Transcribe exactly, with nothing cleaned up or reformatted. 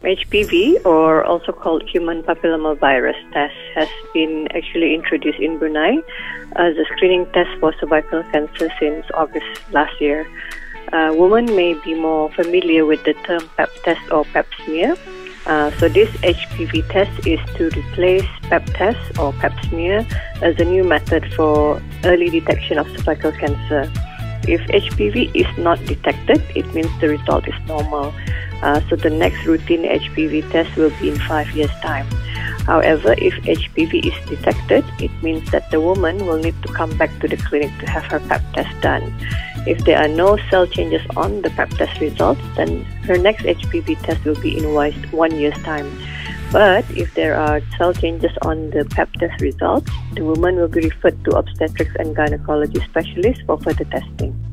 H P V, or also called human papillomavirus test, has been actually introduced in Brunei as a screening test for cervical cancer since August last year. Uh, women may be more familiar with the term Pap test or Pap smear. Uh, so this H P V test is to replace Pap test or Pap smear as a new method for early detection of cervical cancer. If H P V is not detected, it means the result is normal. Uh, so the next routine H P V test will be in five years' time. However, if H P V is detected, it means that the woman will need to come back to the clinic to have her Pap test done. If there are no cell changes on the Pap test results, then her next H P V test will be in one year's time. But if there are cell changes on the Pap test results, the woman will be referred to obstetrics and gynecology specialists for further testing.